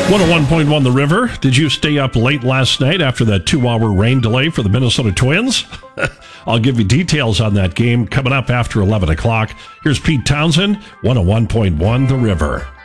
101.1 The River. Did you stay up late last night after that 2-hour rain delay for the Minnesota Twins? I'll give you details on that game coming up after 11 o'clock. Here's Pete Townsend, 101.1 The River.